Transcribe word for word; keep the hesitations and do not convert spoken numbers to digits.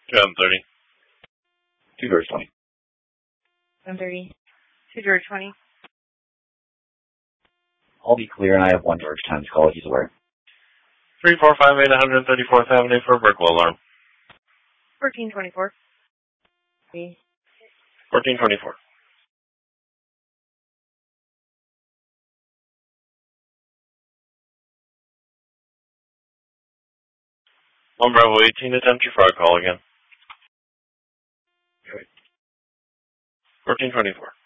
John thirty. Two George twenty. John thirty. Two George twenty. I'll be clear, and I have one George time to call if he's aware. Three four five eight one hundred thirty fourth Avenue for a burglar alarm. Fourteen twenty four. Fourteen twenty four. One Bravo eighteen, attempt your fraud call again. Fourteen twenty four.